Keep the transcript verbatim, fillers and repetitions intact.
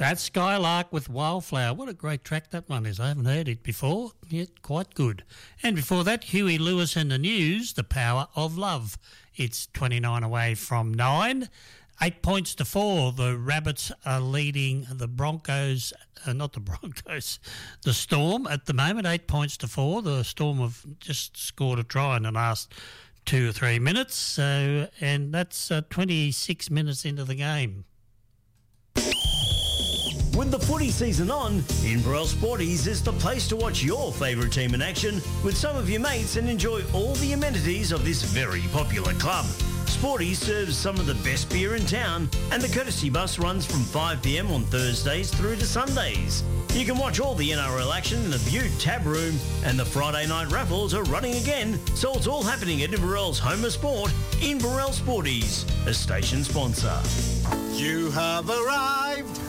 That's Skylark with Wildflower. What a great track that one is. I haven't heard it before, yet quite good. And before that, Huey Lewis and the News, The Power of Love. It's twenty-nine away from nine. Eight points to four. The Rabbits are leading the Broncos, uh, not the Broncos, the Storm at the moment. Eight points to four. The Storm have just scored a try in the last two or three minutes. So, and that's uh, twenty-six minutes into the game. With the footy season on, Inverell Sporties is the place to watch your favourite team in action with some of your mates and enjoy all the amenities of this very popular club. Sporties serves some of the best beer in town and the courtesy bus runs from five p m on Thursdays through to Sundays. You can watch all the N R L action in the Butte Tab Room and the Friday night raffles are running again, so it's all happening at Inverell's home of sport, Inverell Sporties, a station sponsor. You have arrived